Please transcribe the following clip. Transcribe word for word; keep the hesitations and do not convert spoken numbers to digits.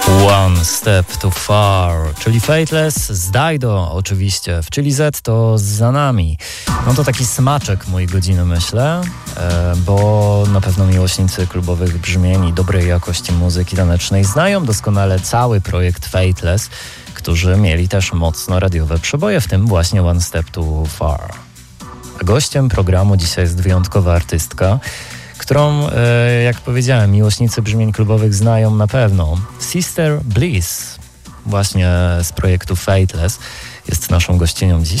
One Step Too Far, czyli Fateless z Dido oczywiście, w Chili Z to za nami. No to taki smaczek mojej godziny, myślę, bo na pewno miłośnicy klubowych brzmień i dobrej jakości muzyki tanecznej znają doskonale cały projekt Fateless, którzy mieli też mocno radiowe przeboje, w tym właśnie One Step Too Far. A gościem programu dzisiaj jest wyjątkowa artystka, którą, jak powiedziałem, miłośnicy brzmień klubowych znają na pewno. Sister Bliss, właśnie z projektu Fateless, jest naszą gościnią dziś.